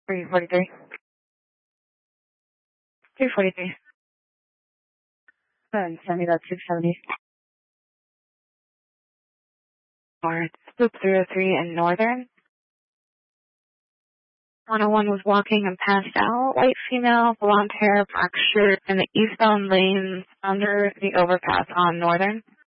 343. 243. Go ahead and send me that 270. Alright, Loop 303 in Northern. 101 was walking and passed out. White female, blonde hair, black shirt, in the eastbound lanes under the overpass on Northern.